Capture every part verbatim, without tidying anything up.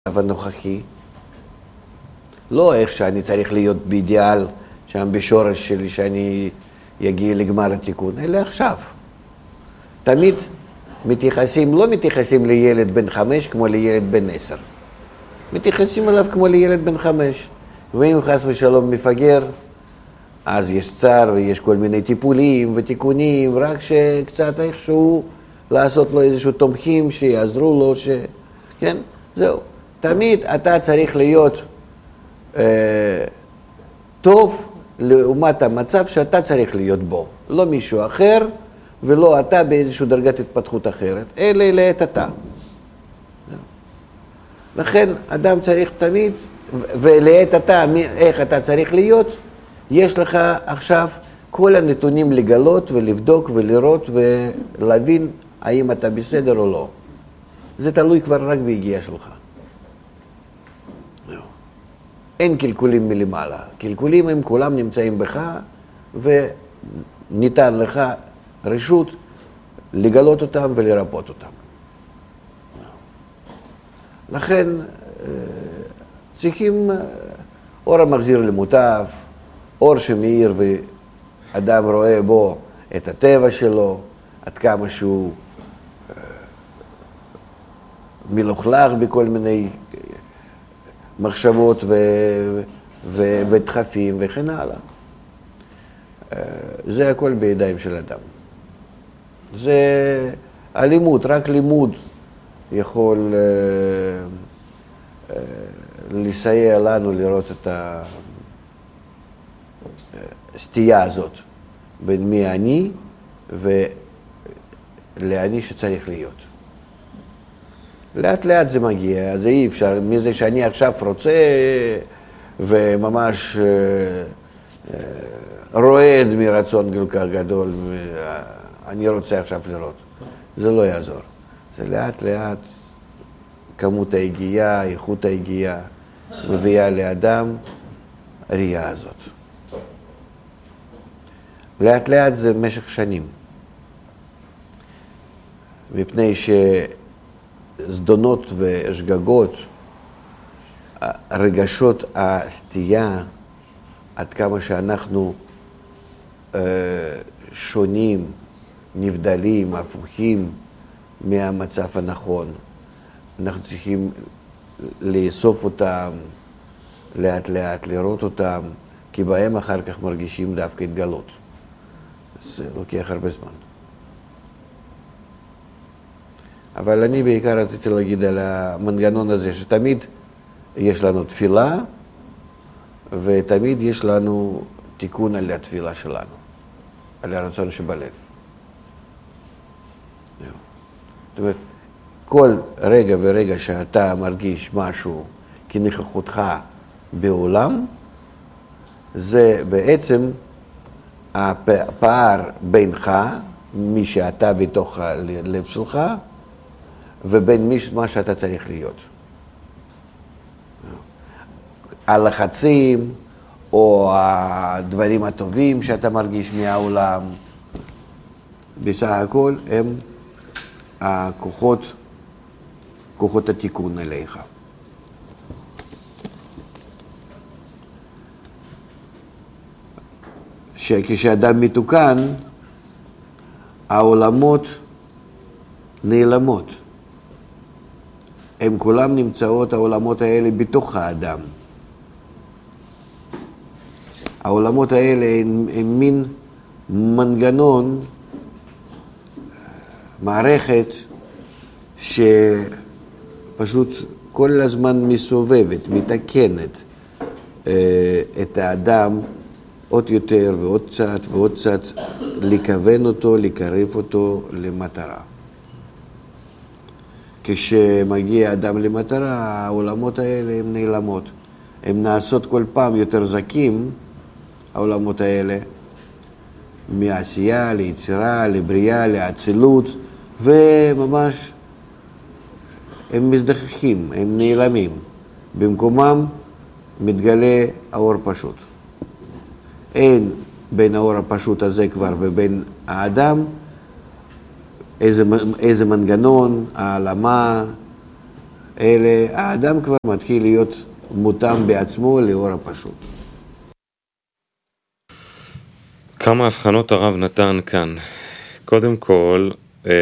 הנוכחי, לא איך שאני צריך להיות באידיאל שם בשורש שלי שאני יגיע לגמר התיקון, אלא עכשיו. תמיד מתייחסים, לא מתייחסים לילד בן חמש כמו לילד בן עשר. מתייחסים אליו כמו לילד בן חמש. ואם חס ושלום מפגר, אז יש צער ויש כל מיני טיפולים ותיקונים, רק שקצת איכשהו לעשות לו איזשהו תומכים שיעזרו לו, ש... כן? זהו. תמיד אתה צריך להיות אה, טוב לעומת המצב שאתה צריך להיות בו. לא מישהו אחר ולא אתה באיזושהי דרגת התפתחות אחרת, אלא לעת אתה. לכן אדם צריך תמיד, ולעת אתה, איך אתה צריך להיות, יש לך עכשיו כל הנתונים לגלות ולבדוק ולראות ולהבין האם אתה בסדר או לא. זה תלוי כבר רק בהגיעה שלך. אין קלקולים מלמעלה. קלקולים הם כולם נמצאים בך, וניתן לך רשות לגלות אותם ולרפות אותם. לכן צריכים אור המחזיר למוטב, אור שמאיר ואדם רואה בו את הטבע שלו, עד כמה שהוא מלוכלך בכל מיני מחשבות ו... ו... ודחפים וכן הלאה. זה הכל בידיים של אדם. זה הלימוד, רק לימוד יכול לסייע לנו לראות את הסטייה הזאת בין מי אני ולאני שצריך להיות. לאט לאט זה מגיע, זה אי אפשר, מזה שאני עכשיו רוצה וממש רועד מרצון כל כך גדול, אני רוצה עכשיו לראות. זה לא יעזור. זה לאט לאט כמות ההגיעה, איכות ההגיעה, מביאה לאדם הראייה הזאת. לאט לאט זה במשך שנים. מפני שזדונות ושגגות, רגשות הסטייה, עד כמה שאנחנו אה, שונים, נבדלים, הפוכים מהמצב הנכון. אנחנו צריכים לאסוף אותם לאט לאט, לראות אותם, כי בהם אחר כך מרגישים דווקא התגלות. זה לוקח הרבה זמן. אבל אני בעיקר רציתי להגיד על המנגנון הזה, שתמיד יש לנו תפילה, ותמיד יש לנו תיקון על התפילה שלנו, על הרצון שבלב. זאת אומרת, כל רגע ורגע שאתה מרגיש משהו כנוכחותך בעולם, זה בעצם הפער בינך, מי שאתה בתוך הלב שלך, ובין מה שאתה צריך להיות. הלחצים או הדברים הטובים שאתה מרגיש מהעולם, בסך הכל הם הכוחות, כוחות התיקון אליך. שכשאדם מתוקן, העולמות נעלמות. הם כולם נמצאות, העולמות האלה, בתוך האדם. העולמות האלה הם, הם מין מנגנון, מערכת שפשוט כל הזמן מסובבת, מתקנת אה, את האדם עוד יותר ועוד קצת ועוד קצת, לכוון אותו, לקרב אותו למטרה. כשמגיע אדם למטרה, העולמות האלה הן נעלמות. הן נעשות כל פעם יותר זקים, העולמות האלה, מעשייה ליצירה, לבריאה, לאצילות, וממש הם מזדחכים, הם נעלמים. במקומם מתגלה האור פשוט. אין בין האור הפשוט הזה כבר ובין האדם איזה, איזה מנגנון, העלמה, אלא האדם כבר מתחיל להיות מותם בעצמו לאור הפשוט. כמה הבחנות הרב נתן כאן. קודם כל, אה,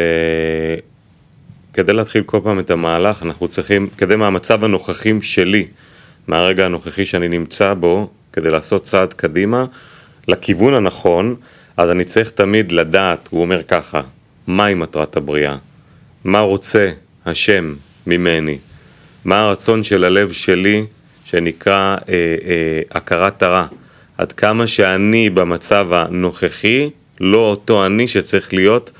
כדי להתחיל כל פעם את המהלך, אנחנו צריכים, כדי מהמצב הנוכחים שלי, מהרגע הנוכחי שאני נמצא בו, כדי לעשות צעד קדימה, לכיוון הנכון, אז אני צריך תמיד לדעת, הוא אומר ככה, מהי מטרת הבריאה? מה רוצה השם ממני? מה הרצון של הלב שלי, שנקרא אה, אה, הכרת הרע? עד כמה שאני במצב הנוכחי, לא אותו אני שצריך להיות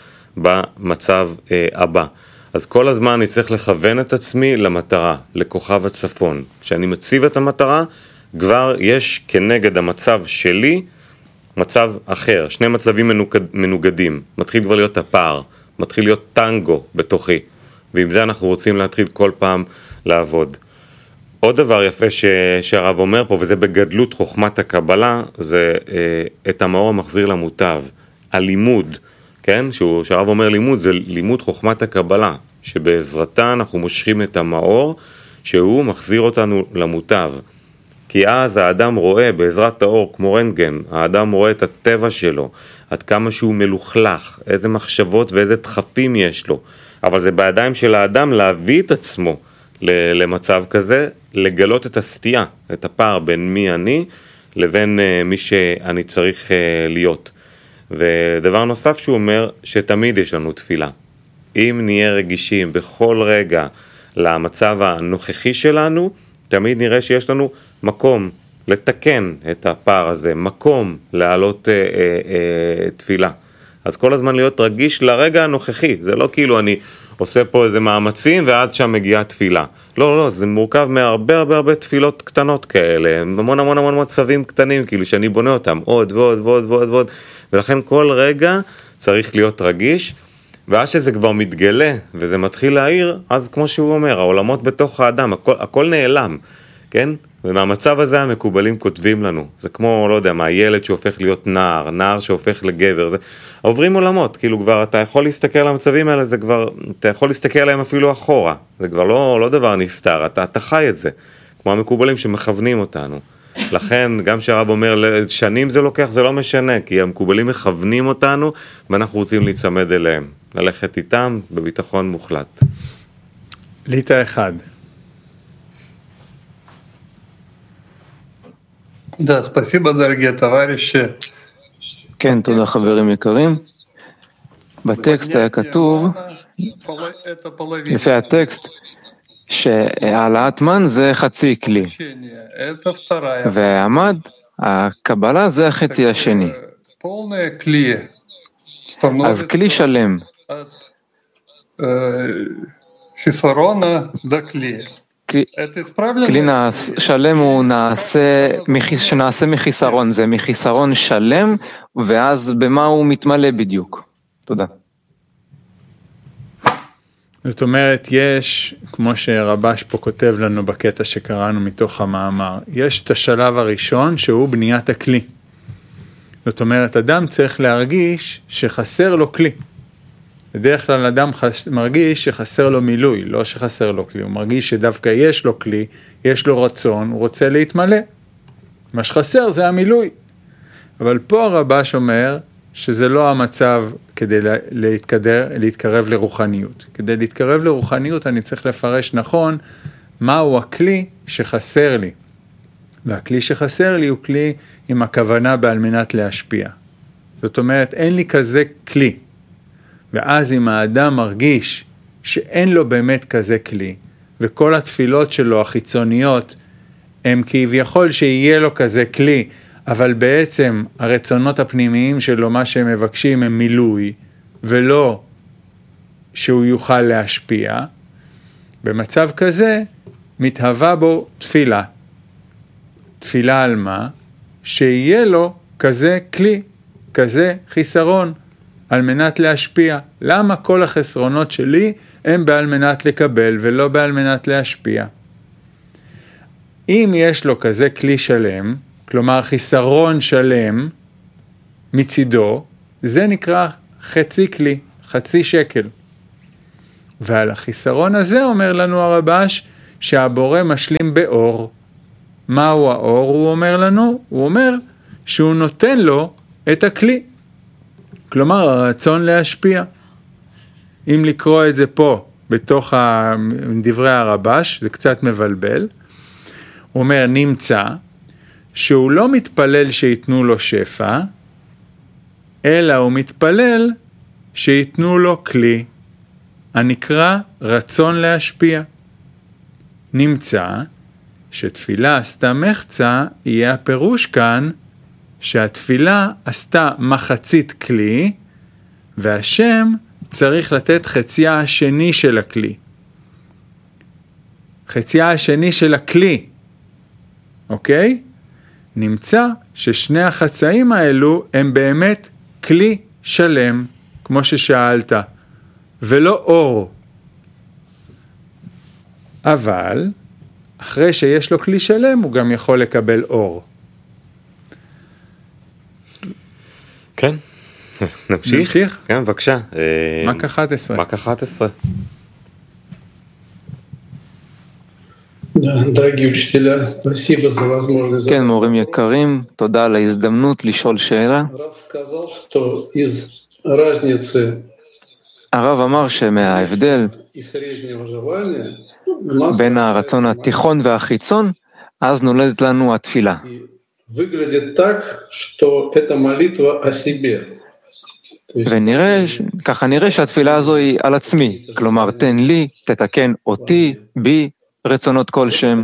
במצב אה, הבא. אז כל הזמן אני צריך לכוון את עצמי למטרה, לכוכב הצפון. כשאני מציב את המטרה, כבר יש כנגד המצב שלי, מצב אחר, שני מצבים מנוגד, מנוגדים. מתחיל כבר להיות הפער, מתחיל להיות טנגו בתוכי. ועם זה אנחנו רוצים להתחיל כל פעם לעבוד. עוד דבר יפה ש... שהרב אומר פה, וזה בגדלות חוכמת הקבלה, זה אה, את המאור המחזיר למוטב. הלימוד, כן? שהוא, שהרב אומר לימוד, זה לימוד חוכמת הקבלה, שבעזרתה אנחנו מושכים את המאור, שהוא מחזיר אותנו למוטב. כי אז האדם רואה בעזרת האור כמו רנטגן, האדם רואה את הטבע שלו, עד כמה שהוא מלוכלך, איזה מחשבות ואיזה דחפים יש לו. אבל זה בידיים של האדם להביא את עצמו למצב כזה, לגלות את הסטייה, את הפער בין מי אני לבין מי שאני צריך להיות. ודבר נוסף שהוא אומר, שתמיד יש לנו תפילה. אם נהיה רגישים בכל רגע למצב הנוכחי שלנו, תמיד נראה שיש לנו מקום לתקן את הפער הזה, מקום להעלות אה, אה, תפילה. אז כל הזמן להיות רגיש לרגע הנוכחי, זה לא כאילו אני עושה פה איזה מאמצים ואז שם מגיעה תפילה. לא, לא, זה מורכב מהרבה הרבה הרבה תפילות קטנות כאלה, המון המון המון מצבים קטנים, כאילו שאני בונה אותם עוד ועוד ועוד ועוד ועוד, ולכן כל רגע צריך להיות רגיש, ואז שזה כבר מתגלה וזה מתחיל להעיר, אז כמו שהוא אומר, העולמות בתוך האדם, הכל, הכל נעלם, כן? ומהמצב הזה המקובלים כותבים לנו, זה כמו, לא יודע מה, ילד שהופך להיות נער, נער שהופך לגבר, זה עוברים עולמות, כאילו כבר אתה יכול להסתכל על המצבים האלה, זה כבר, אתה יכול להסתכל עליהם אפילו אחורה, זה כבר לא, לא דבר נסתר, אתה, אתה חי את זה, כמו המקובלים שמכוונים אותנו. לכן, גם שהרב אומר, שנים זה לוקח, זה לא משנה, כי המקובלים מכוונים אותנו, ואנחנו רוצים להצמד אליהם, ללכת איתם בביטחון מוחלט. ליטה אחד. Да, спасибо, дорогие товарищи. כן, תודה חברים יקרים. בטקסט היה כתוב, לפי הטקסט, שהעלאת מן זה חצי כלי, והעמד, הקבלה זה החצי השני. אז כלי שלם. חיסרונה דקלי. כלי שלם הוא שנעשה מחיסרון, זה מחיסרון שלם, ואז במה הוא מתמלא בדיוק. תודה. זאת אומרת, יש, כמו שרבש פה כותב לנו בקטע שקראנו מתוך המאמר, יש את השלב הראשון שהוא בניית הכלי. זאת אומרת, אדם צריך להרגיש שחסר לו כלי. בדרך כלל אדם חס... מרגיש שחסר לו מילוי, לא שחסר לו כלי, הוא מרגיש שדווקא יש לו כלי, יש לו רצון, הוא רוצה להתמלא. מה שחסר זה המילוי. אבל פה הרבש אומר שזה לא המצב כדי להתקדר, להתקרב לרוחניות. כדי להתקרב לרוחניות אני צריך לפרש נכון מהו הכלי שחסר לי. והכלי שחסר לי הוא כלי עם הכוונה בעל מנת להשפיע. זאת אומרת, אין לי כזה כלי. ואז אם האדם מרגיש שאין לו באמת כזה כלי, וכל התפילות שלו החיצוניות, הם כביכול שיהיה לו כזה כלי, אבל בעצם הרצונות הפנימיים שלו, מה שהם מבקשים הם מילוי, ולא שהוא יוכל להשפיע, במצב כזה מתהווה בו תפילה. תפילה על מה? שיהיה לו כזה כלי, כזה חיסרון, על מנת להשפיע. למה כל החסרונות שלי הם בעל מנת לקבל ולא בעל מנת להשפיע? אם יש לו כזה כלי שלם, כלומר חיסרון שלם מצידו, זה נקרא חצי כלי, חצי שקל. ועל החיסרון הזה אומר לנו הרבש שהבורא משלים באור. מהו האור? הוא אומר לנו, הוא אומר שהוא נותן לו את הכלי. כלומר, הרצון להשפיע. אם לקרוא את זה פה, בתוך דברי הרבש, זה קצת מבלבל. הוא אומר, נמצא שהוא לא מתפלל שיתנו לו שפע, אלא הוא מתפלל שיתנו לו כלי, הנקרא רצון להשפיע. נמצא שתפילה עשתה מחצה, יהיה הפירוש כאן שהתפילה עשתה מחצית כלי, והשם צריך לתת חציה השני של הכלי. חציה השני של הכלי, אוקיי? נמצא ששני החצאים האלו הם באמת כלי שלם, כמו ששאלת, ולא אור. אבל אחרי שיש לו כלי שלם, הוא גם יכול לקבל אור. כן, נמשיך? נמשיך? כן, בבקשה. מק אחת עשרה. מק אחת עשרה. כן, מורים יקרים, תודה על ההזדמנות לשאול שאלה. הרב אמר שמההבדל בין הרצון התיכון והחיצון, אז נולדת לנו התפילה. ונראה, ככה נראה שהתפילה הזו היא על עצמי, כלומר תן לי, תתקן אותי, בי, רצונות כלשהם.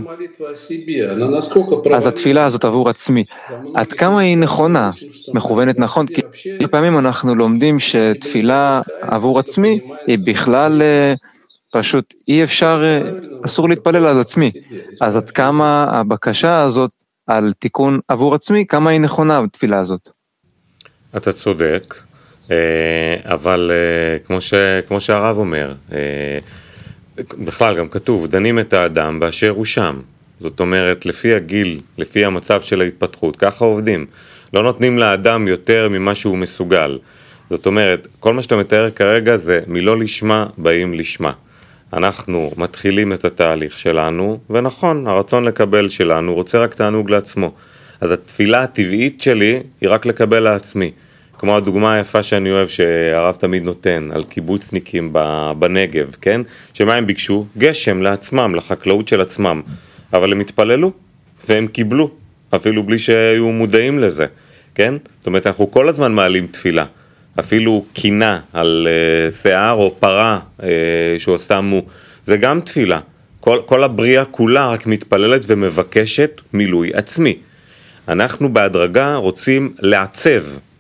אז התפילה הזאת עבור עצמי, עד כמה היא נכונה, מכוונת נכון, כי לפעמים אנחנו לומדים שתפילה עבור עצמי היא בכלל פשוט אי אפשר, אסור להתפלל על עצמי. אז עד כמה הבקשה הזאת על תיקון עבור עצמי, כמה היא נכונה בתפילה הזאת? אתה צודק, אבל כמו ש, כמו שהרב אומר, בכלל גם כתוב, דנים את האדם באשר הוא שם. זאת אומרת, לפי הגיל, לפי המצב של ההתפתחות, ככה עובדים. לא נותנים לאדם יותר ממה שהוא מסוגל. זאת אומרת, כל מה שאתה מתאר כרגע זה מלא לשמה באים לשמה. אנחנו מתחילים את התהליך שלנו, ונכון, הרצון לקבל שלנו רוצה רק תענוג לעצמו. אז התפילה הטבעית שלי היא רק לקבל לעצמי. כמו הדוגמה היפה שאני אוהב שהרב תמיד נותן על קיבוצניקים בנגב, כן? שמה הם ביקשו? גשם לעצמם, לחקלאות של עצמם. אבל הם התפללו והם קיבלו, אפילו בלי שהיו מודעים לזה, כן? זאת אומרת, אנחנו כל הזמן מעלים תפילה. אפילו קינה על uh, שיער או פרה uh, שהוא שמו, זה גם תפילה. כל, כל הבריאה כולה רק מתפללת ומבקשת מילוי עצמי. אנחנו בהדרגה רוצים לעצב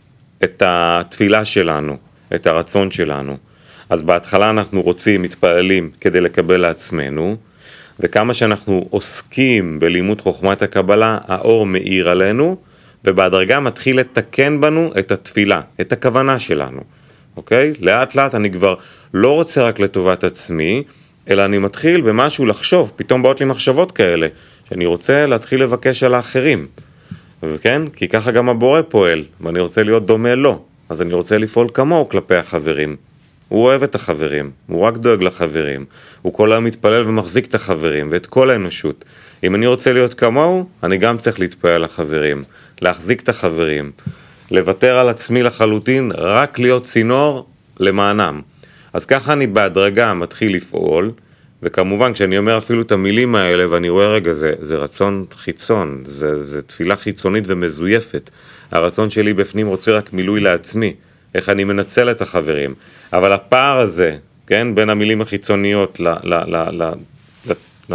את התפילה שלנו, את הרצון שלנו. אז בהתחלה אנחנו רוצים, מתפללים כדי לקבל לעצמנו, וכמה שאנחנו עוסקים בלימוד חוכמת הקבלה, האור מאיר עלינו, ובהדרגה מתחיל לתקן בנו את התפילה, את הכוונה שלנו. אוקיי? לאט לאט אני כבר לא רוצה רק לטובת עצמי, אלא אני מתחיל במשהו לחשוב, פתאום באות לי מחשבות כאלה, שאני רוצה להתחיל לבקש על האחרים. וכן? כי ככה גם הבורא פועל, ואני רוצה להיות דומה לו, אז אני רוצה לפעול כמוהו כלפי החברים. הוא אוהב את החברים, הוא רק דואג לחברים, הוא כל היום מתפלל ומחזיק את החברים ואת כל האנושות. אם אני רוצה להיות כמוהו, אני גם צריך להתפלל לחברים, להחזיק את החברים, לוותר על עצמי לחלוטין, רק להיות צינור למענם. אז ככה אני בהדרגה מתחיל לפעול, וכמובן כשאני אומר אפילו את המילים האלה ואני רואה רגע, זה, זה רצון חיצון, זה, זה תפילה חיצונית ומזויפת. הרצון שלי בפנים רוצה רק מילוי לעצמי, איך אני מנצל את החברים. אבל הפער הזה, כן, בין המילים החיצוניות ל, ל, ל, ל, ל,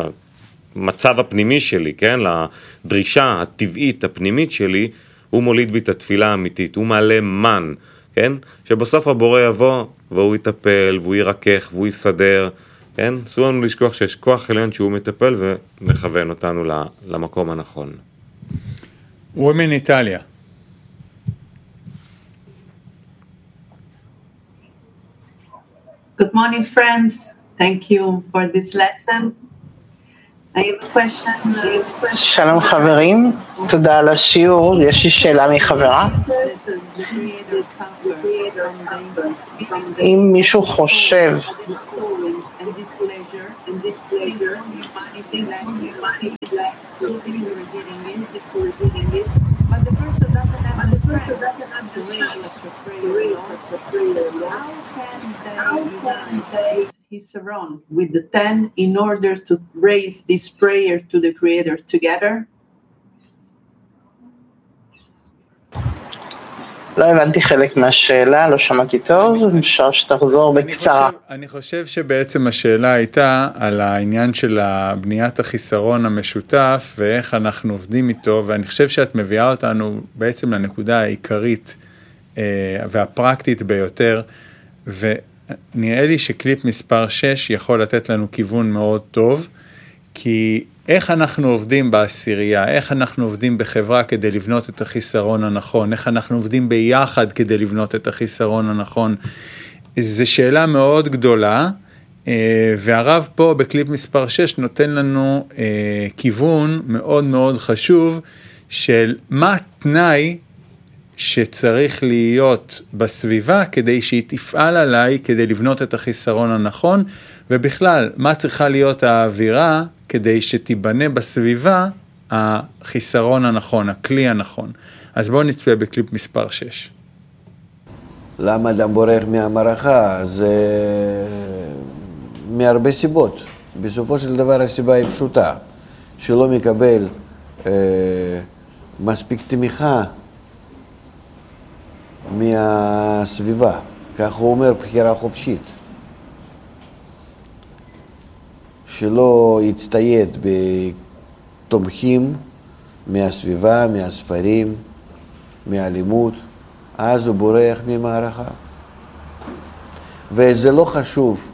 למצב הפנימי שלי, כן, לדרישה הטבעית הפנימית שלי, הוא מוליד בי את התפילה האמיתית, הוא מעלה מן, כן, שבסוף הבורא יבוא והוא יטפל, והוא ירקח, והוא יסדר, כן, אסור לנו לשכוח שיש כוח עליון שהוא מטפל ומכוון אותנו למקום הנכון. Women Italia. Good morning, friends. Thank you for this lesson. I have a question. שלום חברים, תודה על השיעור. יש לי שאלה מחברה. אם מישהו חושב Chisaron with the ten in order to raise this prayer to the Creator together? לא הבנתי חלק מהשאלה, לא שמעתי טוב, אפשר שתחזור בקצרה. אני חושב, אני חושב שבעצם השאלה הייתה על העניין של בניית החיסרון המשותף ואיך אנחנו עובדים איתו, ואני חושב שאת מביאה אותנו בעצם לנקודה העיקרית והפרקטית ביותר, ונראה לי שקליפ מספר שש יכול לתת לנו כיוון מאוד טוב, כי איך אנחנו עובדים בעשירייה, איך אנחנו עובדים בחברה כדי לבנות את החיסרון הנכון, איך אנחנו עובדים ביחד כדי לבנות את החיסרון הנכון, זו שאלה מאוד גדולה, והרב פה בקליפ מספר שש נותן לנו כיוון מאוד מאוד חשוב של מה התנאי שצריך להיות בסביבה כדי שהיא תפעל עליי כדי לבנות את החיסרון הנכון, ובכלל מה צריכה להיות האווירה כדי שתיבנה בסביבה החיסרון הנכון, הכלי הנכון. אז בואו נצפה בקליפ מספר שש. למה אדם בורח מהמערכה? זה מהרבה סיבות. בסופו של דבר הסיבה היא פשוטה, שלא מקבל אה, מספיק תמיכה מהסביבה. כך הוא אומר, בחירה חופשית. שלא יצטייד בתומכים מהסביבה, מהספרים, מהלימוד, אז הוא בורח ממערכה. וזה לא חשוב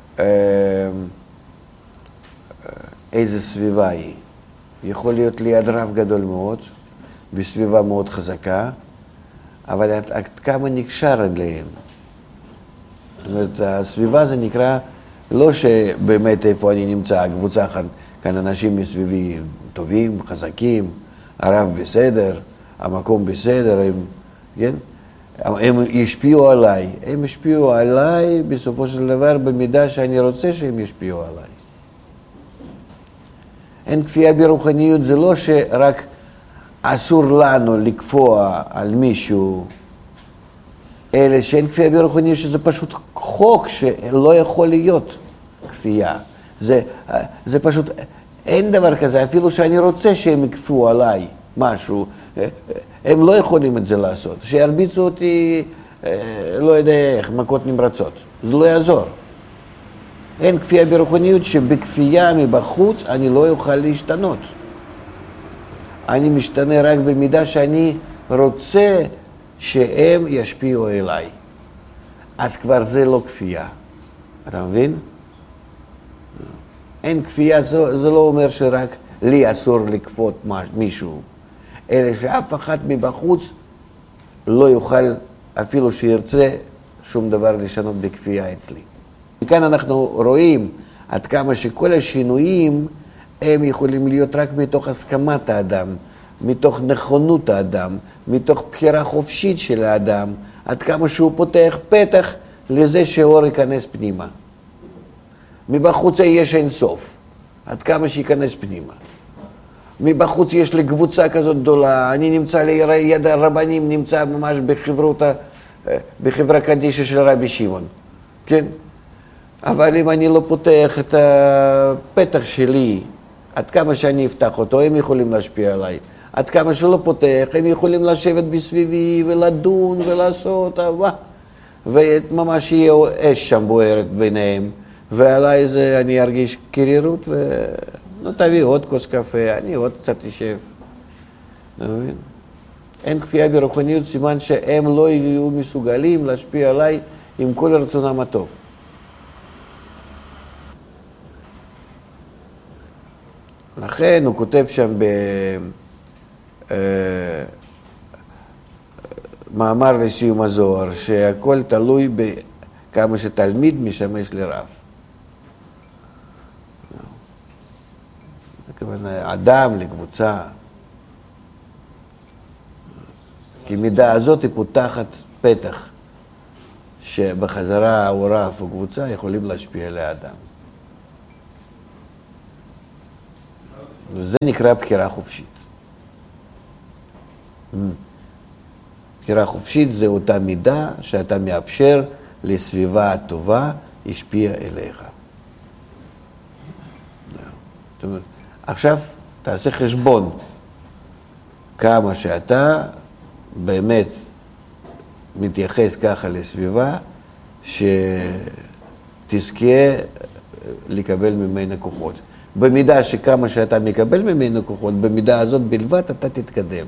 איזה סביבה היא. יכול להיות ליד רב גדול מאוד, בסביבה מאוד חזקה, אבל עד, עד כמה נקשר אליהם. זאת אומרת, הסביבה זה נקרא, לא שבאמת איפה אני נמצא, הקבוצה כאן, כאן אנשים מסביבי טובים, חזקים, הרב בסדר, המקום בסדר, הם, כן? הם ישפיעו עליי, הם ישפיעו עליי בסופו של דבר במידה שאני רוצה שהם ישפיעו עליי. אין כפייה ברוחניות, זה לא שרק אסור לנו לקפוע על מישהו, אלא שאין כפייה ברוחניות, שזה פשוט חוק שלא יכול להיות כפייה. זה, זה פשוט, אין דבר כזה, אפילו שאני רוצה שהם יקפאו עליי משהו, הם לא יכולים את זה לעשות. שירביצו אותי, לא יודע איך, מכות נמרצות. זה לא יעזור. אין כפייה ברוחניות שבכפייה מבחוץ אני לא יוכל להשתנות. אני משתנה רק במידה שאני רוצה שהם ישפיעו אליי. אז כבר זה לא כפייה. אתה מבין? אין כפייה, זה, זה לא אומר שרק לי אסור לכפות מישהו, אלא שאף אחד מבחוץ לא יוכל, אפילו שירצה, שום דבר לשנות בכפייה אצלי. וכאן אנחנו רואים עד כמה שכל השינויים הם יכולים להיות רק מתוך הסכמת האדם, מתוך נכונות האדם, מתוך בחירה חופשית של האדם, עד כמה שהוא פותח פתח לזה שאור ייכנס פנימה. מבחוץ יש אין סוף, עד כמה שייכנס פנימה. מבחוץ יש לי קבוצה כזאת גדולה, אני נמצא ליד הרבנים, נמצא ממש בחברותה, בחברה קדישה של רבי שמעון, כן? אבל אם אני לא פותח את הפתח שלי, עד כמה שאני אפתח אותו, הם יכולים להשפיע עליי. עד כמה שלא פותח, הם יכולים לשבת בסביבי ולדון ולעשות, אהבה. וממש יהיה אש שם בוערת ביניהם. ועליי זה אני ארגיש קרירות, נו תביא עוד כוס קפה, אני עוד קצת אשב. אין כפייה ברוחניות, סימן שהם לא יהיו מסוגלים להשפיע עליי עם כל רצונם הטוב. לכן הוא כותב שם במאמר לסיום הזוהר, שהכל תלוי בכמה שתלמיד משמש לרב. אדם לקבוצה. כי מידה הזאת היא פותחת פתח, שבחזרה או רב או קבוצה יכולים להשפיע לאדם. וזה נקרא בחירה חופשית. בחירה חופשית זה אותה מידה שאתה מאפשר לסביבה הטובה השפיע אליך. זאת אומרת, עכשיו תעשה חשבון כמה שאתה באמת מתייחס ככה לסביבה שתזכה לקבל ממנה כוחות. במידה שכמה שאתה מקבל ממנה כוחות, במידה הזאת בלבד אתה תתקדם.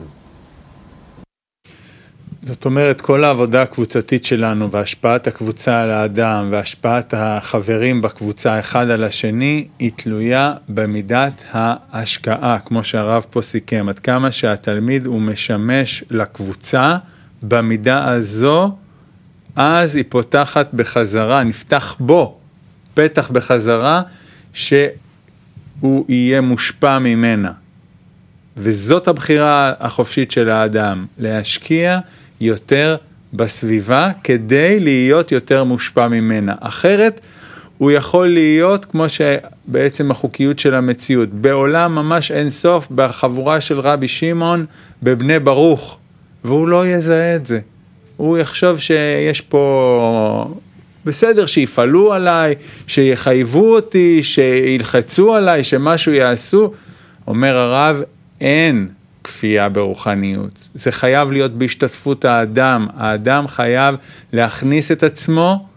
זאת אומרת, כל העבודה הקבוצתית שלנו והשפעת הקבוצה על האדם והשפעת החברים בקבוצה אחד על השני היא תלויה במידת ההשקעה, כמו שהרב פה סיכם, עד כמה שהתלמיד הוא משמש לקבוצה, במידה הזו, אז היא פותחת בחזרה, נפתח בו פתח בחזרה, שהוא יהיה מושפע ממנה. וזאת הבחירה החופשית של האדם, להשקיע יותר בסביבה, כדי להיות יותר מושפע ממנה. אחרת, הוא יכול להיות, כמו שבעצם החוקיות של המציאות, בעולם ממש אין סוף, בחבורה של רבי שמעון, בבני ברוך, והוא לא יזהה את זה. הוא יחשוב שיש פה בסדר, שיפעלו עליי, שיחייבו אותי, שילחצו עליי, שמשהו יעשו. אומר הרב, אין כפייה ברוחניות. זה חייב להיות בהשתתפות האדם. האדם חייב להכניס את עצמו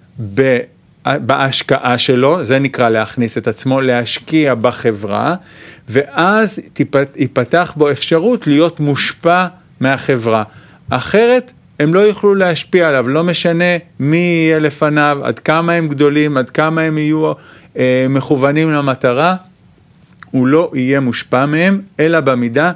בהשקעה שלו, זה נקרא להכניס את עצמו, להשקיע בחברה, ואז ייפתח בו אפשרות להיות מושפע מהחברה. אחרת, הם לא יוכלו להשפיע עליו, לא משנה מי יהיה לפניו, עד כמה הם גדולים, עד כמה הם יהיו אה, מכוונים למטרה, הוא לא יהיה מושפע מהם, אלא במידה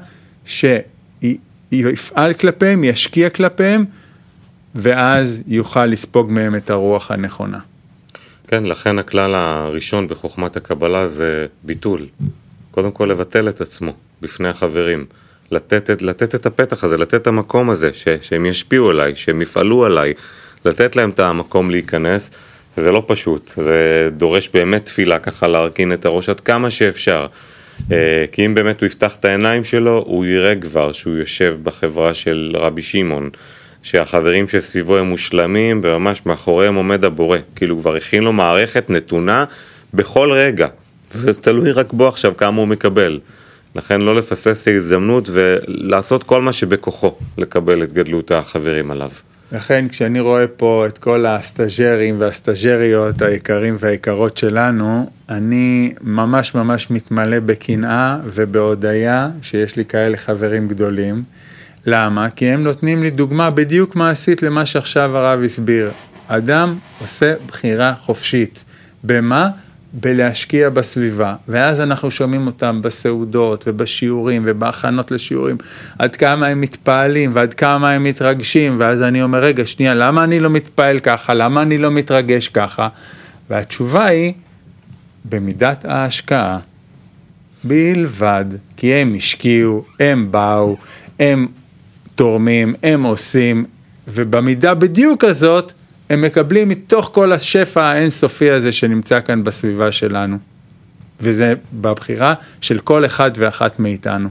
שיפעל כלפיהם, ישקיע כלפיהם, ואז יוכל לספוג מהם את הרוח הנכונה. כן, לכן הכלל הראשון בחוכמת הקבלה זה ביטול. קודם כל לבטל את עצמו בפני החברים. לתת, לתת את הפתח הזה, לתת את המקום הזה, ש, שהם ישפיעו עליי, שהם יפעלו עליי, לתת להם את המקום להיכנס, זה לא פשוט, זה דורש באמת תפילה ככה להרכין את הראש עד כמה שאפשר, כי אם באמת הוא יפתח את העיניים שלו, הוא יראה כבר שהוא יושב בחברה של רבי שמעון, שהחברים שסביבו הם מושלמים, וממש מאחוריהם עומד הבורא, כאילו כבר הכין לו מערכת נתונה בכל רגע, וזה תלוי רק בו עכשיו כמה הוא מקבל. לכן לא לפספס את ההזדמנות ולעשות כל מה שבכוחו לקבל את גדלות החברים עליו. לכן כשאני רואה פה את כל הסטאג'רים והסטאג'ריות היקרים והיקרות שלנו, אני ממש ממש מתמלא בקנאה ובהודיה שיש לי כאלה חברים גדולים. למה? כי הם נותנים לי דוגמה בדיוק מעשית למה שעכשיו הרב הסביר. אדם עושה בחירה חופשית. במה? בלהשקיע בסביבה, ואז אנחנו שומעים אותם בסעודות ובשיעורים ובהכנות לשיעורים, עד כמה הם מתפעלים ועד כמה הם מתרגשים, ואז אני אומר, רגע, שנייה, למה אני לא מתפעל ככה? למה אני לא מתרגש ככה? והתשובה היא, במידת ההשקעה, בלבד, כי הם השקיעו, הם באו, הם תורמים, הם עושים, ובמידה בדיוק הזאת, הם מקבלים מתוך כל השפע האינסופי הזה שנמצא כאן בסביבה שלנו. וזה בבחירה של כל אחד ואחת מאיתנו.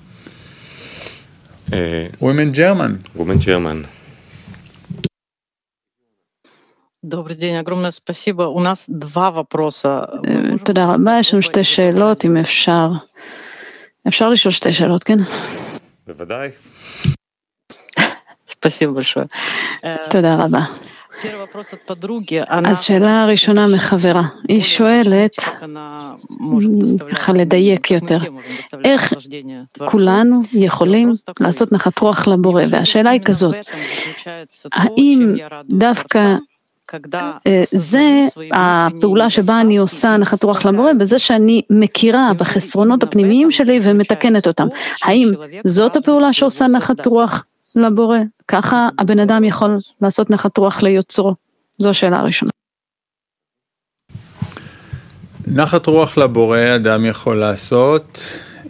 Women German. Women German. Добрый день, огромное спасибо. У нас два вопроса. תודה רבה, יש לנו שתי שאלות, אם אפשר. אפשר לשאול שתי שאלות, כן? בוודאי. спасибо большое. תודה רבה. אז שאלה הראשונה מחברה, היא שואלת, ככה לדייק יותר, איך כולנו יכולים לעשות נחת רוח לבורא? והשאלה היא כזאת, האם דווקא זה הפעולה שבה אני עושה נחת רוח לבורא, בזה שאני מכירה בחסרונות הפנימיים שלי ומתקנת אותם? האם זאת הפעולה שעושה נחת רוח לבורא? ככה הבן אדם יכול לעשות נחת רוח ליוצרו. זו השאלה הראשונה. נחת רוח לבורא אדם יכול לעשות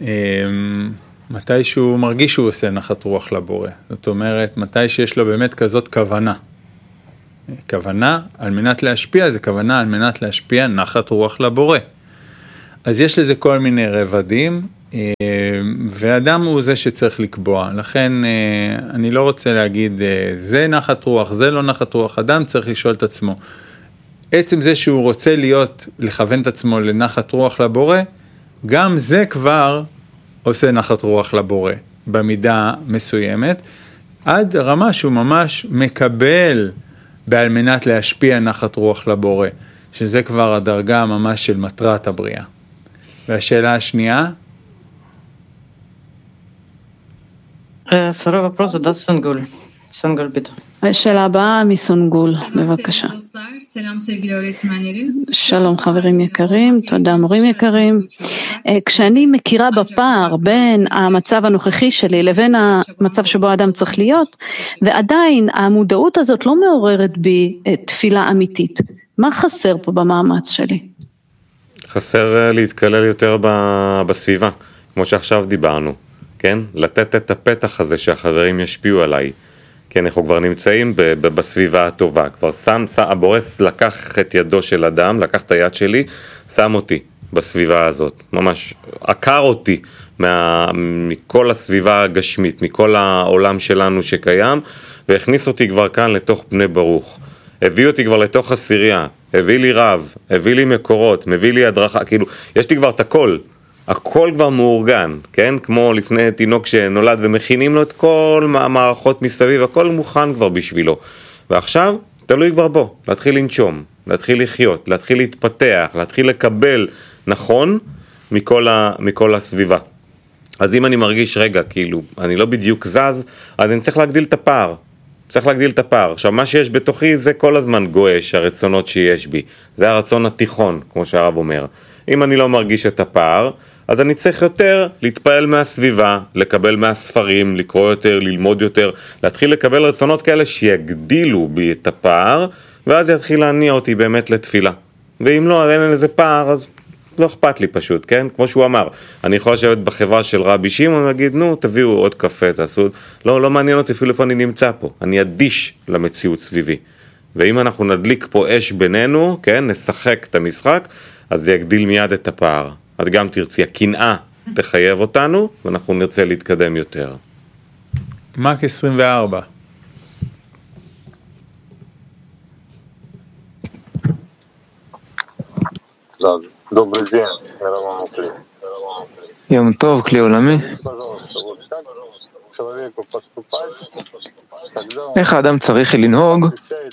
מתי שהוא מרגיש שהוא עושה נחת רוח לבורא. זאת אומרת, מתי שיש לו באמת כזאת כוונה. כוונה על מנת להשפיע, זה כוונה על מנת להשפיע נחת רוח לבורא. אז יש לזה כל מיני רבדים, ואדם הוא זה שצריך לקבוע. לכן אני לא רוצה להגיד זה נחת רוח, זה לא נחת רוח. אדם צריך לשאול את עצמו, עצם זה שהוא רוצה להיות, לכוון את עצמו לנחת רוח לבורא, גם זה כבר עושה נחת רוח לבורא, במידה מסוימת, עד הרמה שהוא ממש מקבל בעל מנת להשפיע נחת רוח לבורא, שזה כבר הדרגה ממש של מטרת הבריאה. והשאלה השנייה? Второй вопрос задаст Сунгуль. Сунгуль, bitte. השאלה הבאה מסונגול, בבקשה. שלום חברים יקרים, תודה מורים יקרים. כשאני מכירה בפער בין המצב הנוכחי שלי לבין המצב שבו האדם צריך להיות, ועדיין המודעות הזאת לא מעוררת בי תפילה אמיתית, מה חסר פה במאמץ שלי? חסר להתקלל יותר בסביבה, כמו שעכשיו דיברנו, כן? לתת את הפתח הזה שהחברים ישפיעו עליי. כן, אנחנו כבר נמצאים בסביבה הטובה, כבר שם, הבורס לקח את ידו של אדם, לקח את היד שלי, שם אותי בסביבה הזאת, ממש עקר אותי מה, מכל הסביבה הגשמית, מכל העולם שלנו שקיים, והכניס אותי כבר כאן לתוך בני ברוך, הביא אותי כבר לתוך הסירייה, הביא לי רב, הביא לי מקורות, מביא לי הדרכה, כאילו, יש לי כבר את הכל, הכל כבר מאורגן, כן? כמו לפני תינוק שנולד ומכינים לו את כל המערכות מסביב, הכל מוכן כבר בשבילו. ועכשיו, תלוי כבר בו, להתחיל לנשום, להתחיל לחיות, להתחיל להתפתח, להתחיל לקבל נכון מכל, ה, מכל הסביבה. אז אם אני מרגיש רגע, כאילו, אני לא בדיוק זז, אז אני צריך להגדיל את הפער. צריך להגדיל את הפער. עכשיו, מה שיש בתוכי זה כל הזמן גואש, הרצונות שיש בי. זה הרצון התיכון, כמו שהרב אומר. אם אני לא מרגיש את הפער, אז אני צריך יותר להתפעל מהסביבה, לקבל מהספרים, לקרוא יותר, ללמוד יותר, להתחיל לקבל רצונות כאלה שיגדילו בי את הפער, ואז יתחיל להניע אותי באמת לתפילה. ואם לא, אין איזה פער, אז לא אכפת לי פשוט, כן? כמו שהוא אמר, אני יכול לשבת בחברה של רבי שמעון ולהגיד, נו, תביאו עוד קפה, תעשו, לא, לא מעניין אותי אפילו איפה אני נמצא פה, אני אדיש למציאות סביבי. ואם אנחנו נדליק פה אש בינינו, כן, נשחק את המשחק, אז זה יגדיל מיד את הפער. את גם תרצי, הקנאה תחייב אותנו, ואנחנו נרצה להתקדם יותר. מק עשרים וארבע. יום טוב, כלי עולמי. איך האדם צריך לנהוג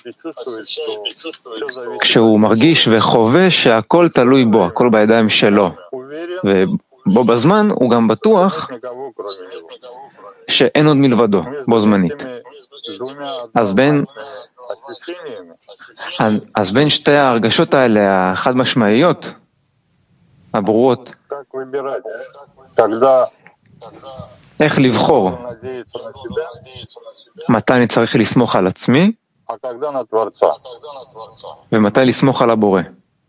כשהוא מרגיש וחווה שהכל תלוי בו, הכל בידיים שלו, ובו בזמן הוא גם בטוח שאין עוד מלבדו, בו זמנית. אז בין, אז בין שתי ההרגשות האלה, החד משמעיות, הברורות, איך לבחור? מתי אני צריך לסמוך על עצמי? ומתי לסמוך על הבורא?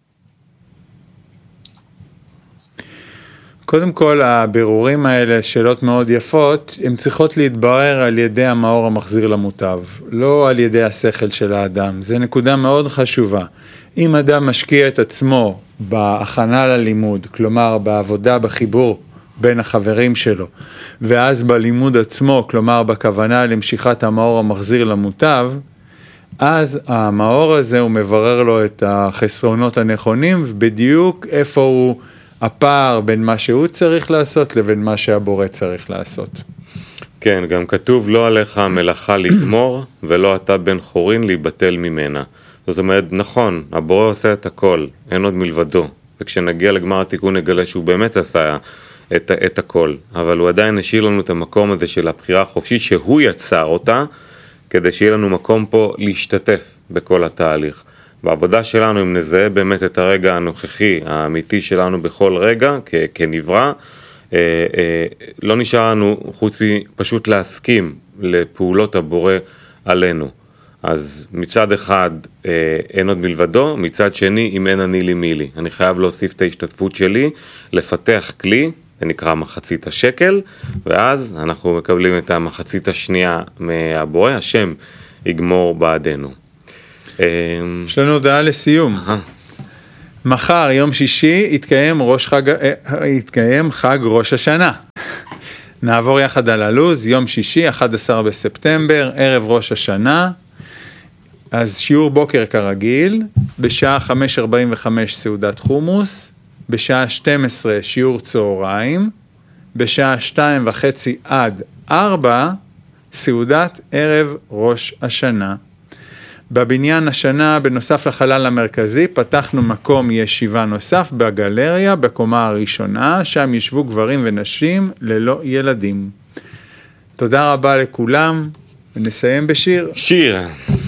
קודם כל, הבירורים האלה, שאלות מאוד יפות, הן צריכות להתברר על ידי המאור המחזיר למוטב, לא על ידי השכל של האדם. זו נקודה מאוד חשובה. אם אדם משקיע את עצמו בהכנה ללימוד, כלומר בעבודה, בחיבור בין החברים שלו, ואז בלימוד עצמו, כלומר בכוונה למשיכת המאור המחזיר למוטב, אז המאור הזה הוא מברר לו את החסרונות הנכונים, ובדיוק איפה הוא הפער בין מה שהוא צריך לעשות לבין מה שהבורא צריך לעשות. כן, גם כתוב לא עליך המלאכה לגמור, ולא אתה בן חורין להיבטל ממנה. זאת אומרת, נכון, הבורא עושה את הכל, אין עוד מלבדו, וכשנגיע לגמר התיקון נגלה שהוא באמת עשה את, את הכל, אבל הוא עדיין השאיר לנו את המקום הזה של הבחירה החופשית, שהוא יצר אותה, כדי שיהיה לנו מקום פה להשתתף בכל התהליך. בעבודה שלנו, אם נזהה באמת את הרגע הנוכחי, האמיתי שלנו בכל רגע, כ- כנברא, אה, אה, לא נשאר לנו חוץ מפשוט להסכים לפעולות הבורא עלינו. אז מצד אחד אה, אין עוד מלבדו, מצד שני אם אין אני לי מי לי. אני חייב להוסיף את ההשתתפות שלי, לפתח כלי, זה נקרא מחצית השקל, ואז אנחנו מקבלים את המחצית השנייה מהבורא, השם יגמור בעדנו. יש לנו הודעה לסיום. מחר, יום שישי, יתקיים, ראש חג, יתקיים חג ראש השנה. נעבור יחד על הלוז, יום שישי, אחד עשר בספטמבר, ערב ראש השנה. אז שיעור בוקר כרגיל, בשעה חמש ארבעים וחמש סעודת חומוס, בשעה שתים עשרה שיעור צהריים, בשעה שתיים וחצי עד ארבע סעודת ערב ראש השנה. בבניין השנה, בנוסף לחלל המרכזי, פתחנו מקום ישיבה נוסף בגלריה, בקומה הראשונה, שם ישבו גברים ונשים ללא ילדים. תודה רבה לכולם, ונסיים בשיר. שיר.